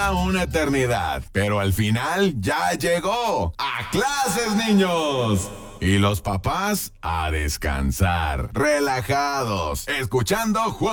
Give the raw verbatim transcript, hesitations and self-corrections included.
toda una eternidad, pero al final ya llegó. ¡A clases, niños! Y los papás a descansar, relajados, escuchando Juegos